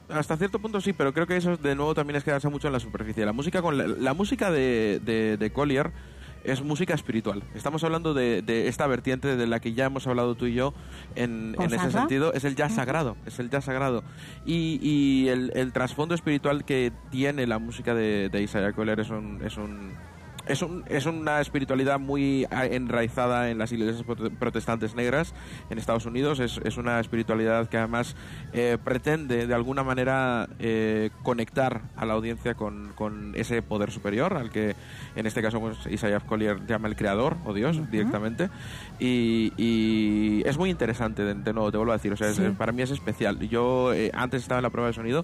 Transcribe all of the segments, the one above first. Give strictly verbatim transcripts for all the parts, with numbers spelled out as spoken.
hasta cierto punto sí, pero creo que eso de nuevo también es quedarse mucho en la superficie. La música con la, la música de, de, de Collier es música espiritual. Estamos hablando de, de esta vertiente de la que ya hemos hablado tú y yo en, en ese sentido. Es el jazz sagrado, es el jazz sagrado. Y, y el, el trasfondo espiritual que tiene la música de, de Isaiah Collier es un... Es un Es, un, es una espiritualidad muy enraizada en las iglesias protestantes negras en Estados Unidos. Es, es una espiritualidad que además eh, pretende de alguna manera eh, conectar a la audiencia con, con ese poder superior, al que en este caso pues, Isaiah Collier llama el creador o Dios uh-huh. directamente. Y, y es muy interesante, de, de nuevo te vuelvo a decir, o sea, sí. es, para mí es especial. Yo eh, antes estaba en la prueba de sonido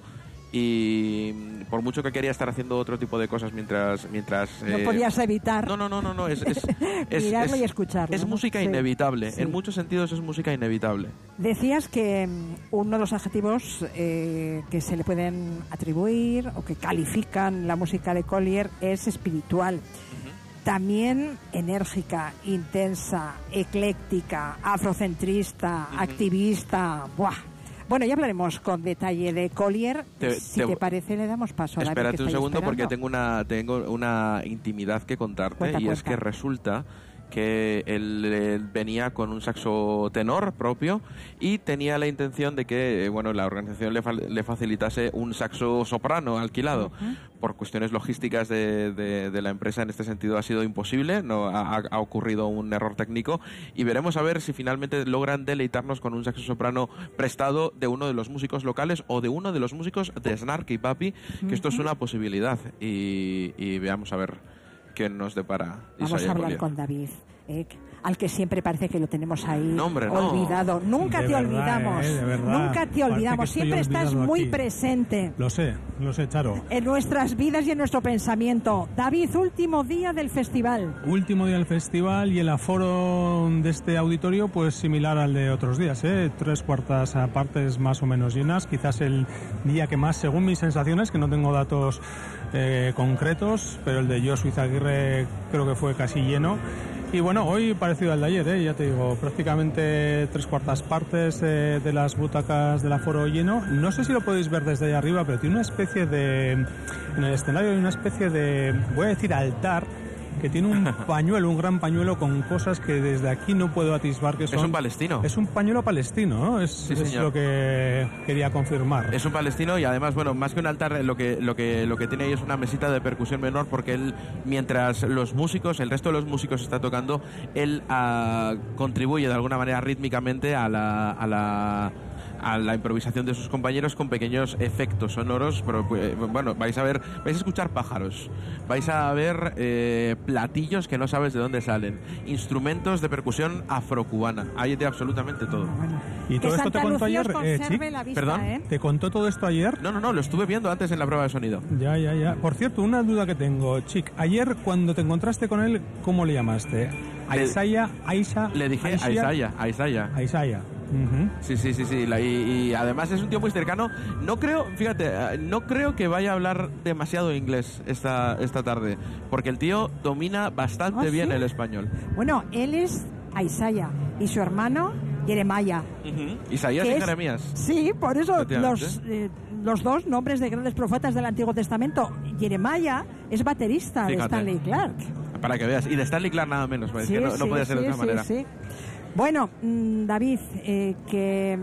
y por mucho que quería estar haciendo otro tipo de cosas mientras mientras no eh, podías evitar no no no no no es es, es mirarlo es, y escucharlo, es ¿no? música sí, inevitable sí. En muchos sentidos es música inevitable. Decías que uno de los adjetivos eh, que se le pueden atribuir o que califican la música de Collier es espiritual. Uh-huh. También enérgica, intensa, ecléctica, afrocentrista, uh-huh. activista. ¡Buah! Bueno, ya hablaremos con detalle de Collier. Te, si te, te parece, le damos paso a David. Espérate un segundo esperando. porque tengo una tengo una intimidad que contarte. Cuenta, y cuenta. Es que resulta que él, él venía con un saxo tenor propio y tenía la intención de que bueno la organización le, fa- le facilitase un saxo soprano alquilado. Uh-huh. Por cuestiones logísticas de, de, de la empresa en este sentido ha sido imposible, no ha, ha ocurrido un error técnico y veremos a ver si finalmente logran deleitarnos con un saxo soprano prestado de uno de los músicos locales o de uno de los músicos de Snarky Puppy, que uh-huh. esto es una posibilidad y, y veamos a ver qué nos depara. Vamos Isaiah a hablar Collier. con David, eh, al que siempre parece que lo tenemos ahí no, hombre, no. olvidado. Nunca de te verdad, olvidamos, eh, de verdad. nunca te olvidamos. Siempre estás muy aquí. presente. Lo sé, lo sé, Charo. En nuestras vidas y en nuestro pensamiento. David, último día del festival. Último día del festival y el aforo de este auditorio pues similar al de otros días, ¿eh? Tres cuartas partes más o menos llenas. Quizás el día que más, según mis sensaciones, que no tengo datos eh, concretos, pero el de Josu Izaguirre creo que fue casi lleno. Y bueno, hoy parecido al de ayer, ¿eh? Ya te digo, prácticamente tres cuartas partes eh, de las butacas del aforo lleno. No sé si lo podéis ver desde ahí arriba, pero tiene una especie de... En el escenario hay una especie de, voy a decir, altar, que tiene un pañuelo, un gran pañuelo con cosas que desde aquí no puedo atisbar que son... Es un palestino. Es un pañuelo palestino, ¿no? Es, sí, es lo que quería confirmar. Es un palestino y además, bueno, más que un altar, lo que lo que lo que tiene ahí es una mesita de percusión menor porque él, mientras los músicos, el resto de los músicos está tocando, él uh, contribuye de alguna manera rítmicamente a la... A la a la improvisación de sus compañeros con pequeños efectos sonoros, pero bueno, vais a ver, vais a escuchar pájaros, vais a ver eh, platillos que no sabes de dónde salen, instrumentos de percusión afrocubana, hay de absolutamente todo. Bueno, ¿y todo esto te contó ayer? Eh, Chic? ¿Perdón? ¿eh? ¿Te contó todo esto ayer? No, no, no, lo estuve viendo antes en la prueba de sonido. Ya, ya, ya. Por cierto, una duda que tengo, Chic, ayer cuando te encontraste con él, ¿cómo le llamaste? ¿A Isaiah? ¿Aisha? Le dije a Isaiah, a Isaiah. A Isaiah. Uh-huh. Sí, sí, sí, sí. La, y, y además es un tío muy cercano. No creo, fíjate, no creo que vaya a hablar demasiado inglés esta, esta tarde, porque el tío domina bastante ¿Oh, bien sí? el español. Bueno, él es Isaiah y su hermano Jeremiah. Uh-huh. Isaías y es, Jeremías. Sí, por eso los, eh, los dos nombres de grandes profetas del Antiguo Testamento. Jeremiah es baterista Fíjate. de Stanley Clark. Para que veas. Y de Stanley Clark nada menos. Sí, que no, sí, no puede ser sí, de otra sí, manera. Sí. Bueno, David, eh, que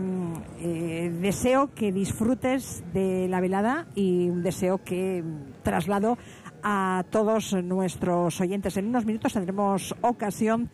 eh, deseo que disfrutes de la velada y un deseo que traslado a todos nuestros oyentes. En unos minutos tendremos ocasión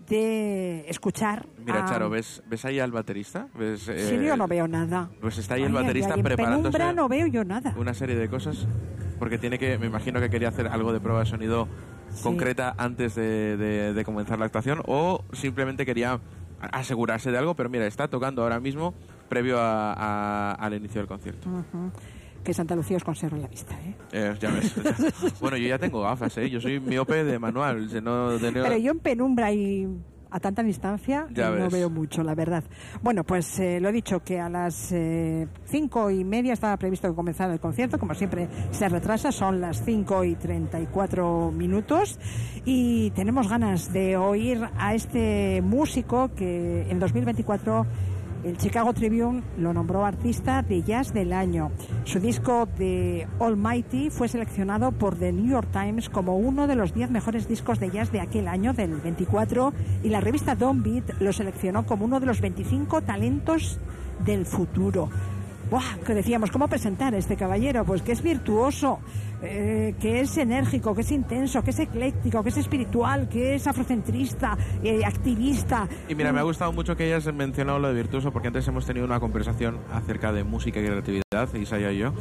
de escuchar. Mira, a... Charo, ¿ves, ¿ves ahí al baterista? ¿Ves, eh... Sí, yo no veo nada. Pues está ahí el ay, baterista ay, ay, preparándose. En penumbra no veo yo nada. Una serie de cosas, porque tiene que, me imagino que quería hacer algo de prueba de sonido sí. concreta antes de, de, de comenzar la actuación, o simplemente quería asegurarse de algo, pero mira, está tocando ahora mismo previo a, a, al inicio del concierto. Uh-huh. Que Santa Lucía os conserve la vista, ¿eh? eh ya ves. Ya. Bueno, yo ya tengo gafas, ¿eh? Yo soy miope de manual. De no, de no... Pero yo en penumbra y a tanta distancia ya no ves. veo mucho, la verdad. Bueno, pues eh, lo he dicho, que a las eh, cinco y media estaba previsto que comenzara el concierto. Como siempre se retrasa, son las cinco y treinta y cuatro minutos y tenemos ganas de oír a este músico que en dos mil veinticuatro El Chicago Tribune lo nombró artista de jazz del año. Su disco de Almighty fue seleccionado por The New York Times como uno de los diez mejores discos de jazz de aquel año, del veinticuatro, y la revista Downbeat lo seleccionó como uno de los veinticinco talentos del futuro. ¡Buah! Que decíamos, ¿cómo presentar a este caballero? Pues que es virtuoso, eh, que es enérgico, que es intenso, que es ecléctico, que es espiritual, que es afrocentrista, eh, activista. Y mira, me ha gustado mucho que hayas mencionado lo de virtuoso, porque antes hemos tenido una conversación acerca de música y creatividad, Isaya y yo,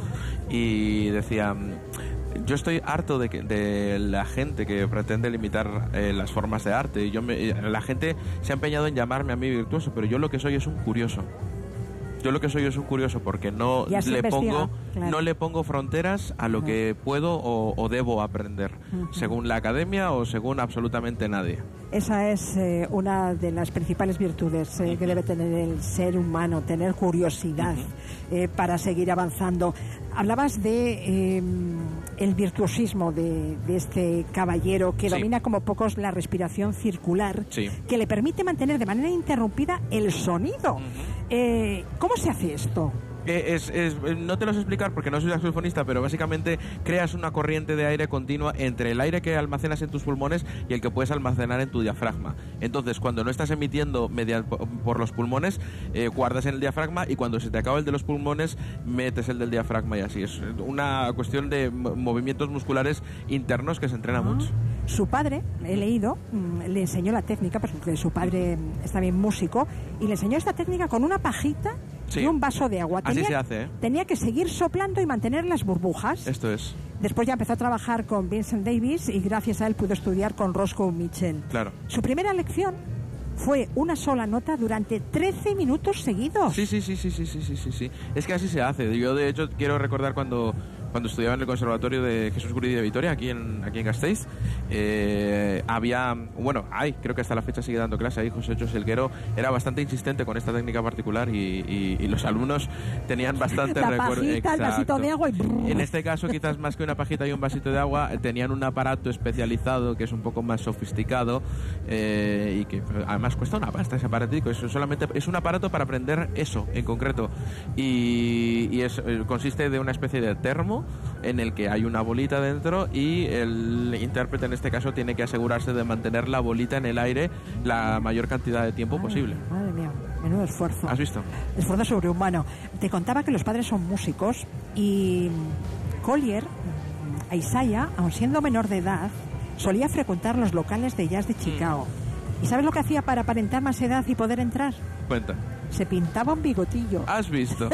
y decía... Yo estoy harto de, que, de la gente que pretende limitar eh, las formas de arte. Yo me, la gente se ha empeñado en llamarme a mí virtuoso, pero yo lo que soy es un curioso. Yo lo que soy es un curioso porque no le pongo claro. no le pongo fronteras a lo uh-huh. que puedo o, o debo aprender, uh-huh. según la academia o según absolutamente nadie. Esa es eh, una de las principales virtudes eh, uh-huh. que debe tener el ser humano, tener curiosidad uh-huh. eh, para seguir avanzando. Hablabas de eh, el virtuosismo de, de este caballero que sí. domina como pocos la respiración circular, sí. que le permite mantener de manera ininterrumpida el sonido. Uh-huh. eh, ¿Cómo se hace esto? Es, es, no te lo sé explicar porque no soy saxofonista, pero básicamente creas una corriente de aire continua entre el aire que almacenas en tus pulmones y el que puedes almacenar en tu diafragma. Entonces, cuando no estás emitiendo media, por los pulmones, eh, guardas en el diafragma, y cuando se te acaba el de los pulmones, metes el del diafragma, y así. Es una cuestión de movimientos musculares internos que se entrena uh-huh. mucho. Su padre, he leído, le enseñó la técnica, porque su padre es también músico, y le enseñó esta técnica con una pajita sí. y un vaso de agua. Así tenía, se hace, ¿eh? Tenía que seguir soplando y mantener las burbujas. Esto es. Después ya empezó a trabajar con Vincent Davis y gracias a él pudo estudiar con Roscoe Mitchell. Claro. Su primera lección fue una sola nota durante trece minutos seguidos. Sí, sí, sí, sí, sí, sí, sí, sí. Es que así se hace. Yo, de hecho, quiero recordar cuando... cuando estudiaba en el Conservatorio de Jesús Guridi de Vitoria, aquí en, aquí en Gasteiz, eh, había, bueno, hay, creo que hasta la fecha sigue dando clase ahí, José José Elguero, era bastante insistente con esta técnica particular y, y, y los alumnos tenían bastante recuerdo. El vasito de agua y... En este caso, quizás más que una pajita y un vasito de agua, tenían un aparato especializado que es un poco más sofisticado eh, y que además cuesta una pasta ese aparatico. Eso solamente es un aparato para aprender eso en concreto y, y es, consiste de una especie de termo en el que hay una bolita dentro y el intérprete en este caso tiene que asegurarse de mantener la bolita en el aire la mayor cantidad de tiempo madre, posible. Madre mía, menudo esfuerzo. ¿Has visto? Esfuerzo sobrehumano. Te contaba que los padres son músicos y Collier, a Isaiah, aun siendo menor de edad, solía frecuentar los locales de jazz de Chicago. Mm. ¿Y sabes lo que hacía para aparentar más edad y poder entrar? Cuenta. Se pintaba un bigotillo. ¿Has visto?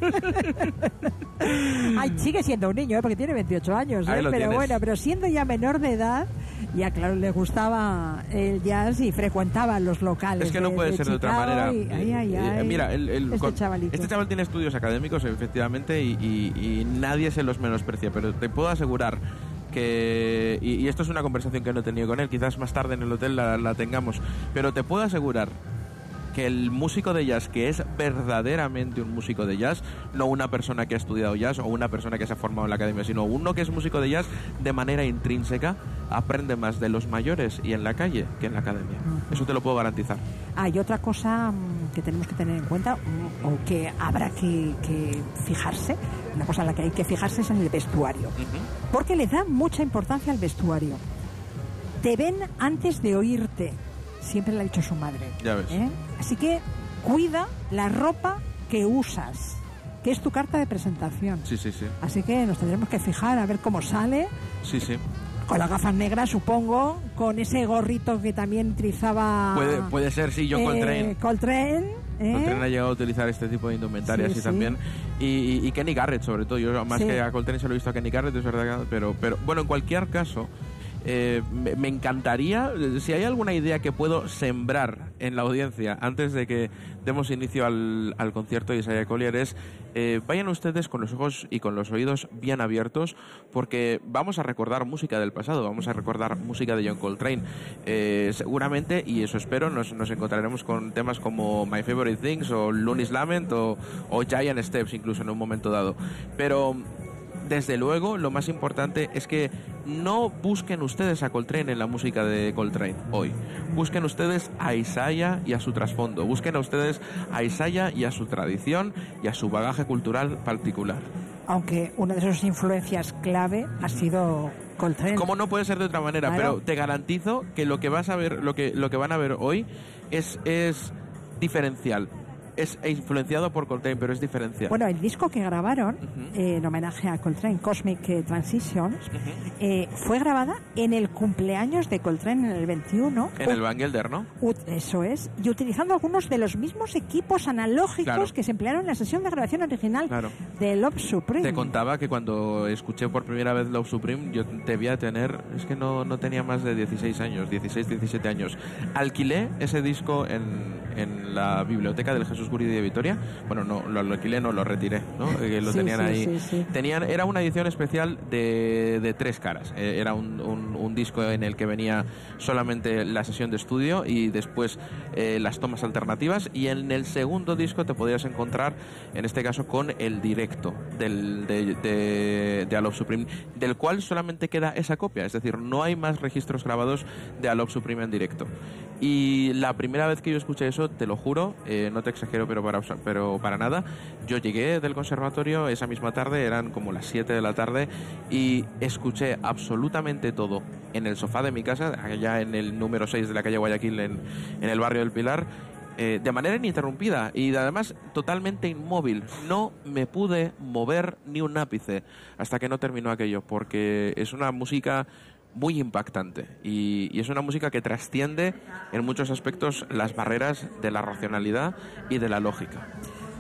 Ay, sigue siendo un niño, ¿eh? Porque tiene veintiocho años, ¿eh? Pero tienes. Bueno, pero siendo ya menor de edad, ya claro, le gustaba el jazz y frecuentaba los locales. Es que no de, puede de ser Chicago de otra manera. Y, ay, ay, ay, Mira, el, el, este, con, chavalito. este chaval tiene estudios académicos, efectivamente, y, y, y nadie se los menosprecia, pero te puedo asegurar que, y, y esto es una conversación que no he tenido con él, quizás más tarde en el hotel la, la tengamos, pero te puedo asegurar que el músico de jazz que es verdaderamente un músico de jazz, no una persona que ha estudiado jazz o una persona que se ha formado en la academia, sino uno que es músico de jazz de manera intrínseca, aprende más de los mayores y en la calle que en la academia. Eso te lo puedo garantizar. Hay otra cosa que tenemos que tener en cuenta o que habrá que, que fijarse, una cosa en la que hay que fijarse es en el vestuario, uh-huh. porque le da mucha importancia al vestuario. Te ven antes de oírte. Siempre le ha dicho su madre. Ya ves. ¿Eh? Así que cuida la ropa que usas, que es tu carta de presentación. Sí, sí, sí. Así que nos tendremos que fijar a ver cómo sale. Sí, sí. Con las gafas negras, supongo, con ese gorrito que también utilizaba... Puede, puede ser, sí, yo eh, Coltrane. Coltrane. ¿eh? Coltrane ha llegado a utilizar este tipo de indumentaria, sí, así sí. también. Y, y, y Kenny Garrett, sobre todo. Yo más sí. que a Coltrane se lo he visto a Kenny Garrett, es verdad. Pero, pero bueno, en cualquier caso... Eh, me, me encantaría, si hay alguna idea que puedo sembrar en la audiencia antes de que demos inicio al, al concierto de Isaiah Collier es eh, vayan ustedes con los ojos y con los oídos bien abiertos porque vamos a recordar música del pasado, vamos a recordar música de John Coltrane eh, seguramente, y eso espero, nos, nos encontraremos con temas como My Favorite Things o Looney's Lament o, o Giant Steps incluso en un momento dado, pero desde luego, lo más importante es que no busquen ustedes a Coltrane en la música de Coltrane hoy. Busquen ustedes a Isaiah y a su trasfondo. Busquen a ustedes a Isaiah y a su tradición y a su bagaje cultural particular. Aunque una de sus influencias clave ha sido Coltrane. Como no puede ser de otra manera, Claro. pero te garantizo que lo que vas a ver, lo que lo que van a ver hoy es es diferencial. Es influenciado por Coltrane, pero es diferencial. Bueno, el disco que grabaron, Uh-huh. eh, en homenaje a Coltrane, Cosmic eh, Transitions, Uh-huh. eh, fue grabada en el cumpleaños de Coltrane en el veintiuno. En el Van Gelder, ¿no? Ut- Eso es, y utilizando algunos de los mismos equipos analógicos Claro. que se emplearon en la sesión de grabación original Claro. de Love Supreme. Te contaba que cuando escuché por primera vez Love Supreme, yo debía tener, es que no, no tenía más de dieciséis años, dieciséis, diecisiete años. Alquilé ese disco en, en la biblioteca del Jesús Guridi de Vitoria. Bueno, no, lo, lo alquilé, no, lo retiré, ¿no? Que lo Sí, tenían sí, ahí. sí, sí. Tenían, era una edición especial de, de tres caras. Eh, era un, un, un disco en el que venía solamente la sesión de estudio y después eh, las tomas alternativas, y en el segundo disco te podías encontrar, en este caso, con el directo del, de, de, de A Love Supreme, del cual solamente queda esa copia, es decir, no hay más registros grabados de A Love Supreme en directo. Y la primera vez que yo escuché eso, te lo juro, eh, no te exagero, pero para, pero para nada, yo llegué del conservatorio esa misma tarde, eran como las siete de la tarde, y escuché absolutamente todo en el sofá de mi casa, allá en el número seis de la calle Guayaquil, en, en el barrio del Pilar, eh, de manera ininterrumpida y además totalmente inmóvil. No me pude mover ni un ápice hasta que no terminó aquello, porque es una música muy impactante y, y es una música que trasciende en muchos aspectos las barreras de la racionalidad y de la lógica.